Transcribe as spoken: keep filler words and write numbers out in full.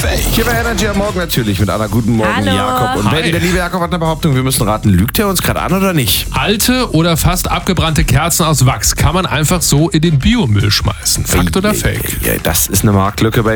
Fake? Hier bei Energy am Morgen natürlich mit Anna. Guten Morgen, Hallo. Jakob. Und Hi. Benny, der liebe Jakob hat eine Behauptung, wir müssen raten, lügt er uns gerade an oder nicht? Alte oder fast abgebrannte Kerzen aus Wachs kann man einfach so in den Biomüll schmeißen. Fakt oder Fake? Ja, das ist eine Marktlücke bei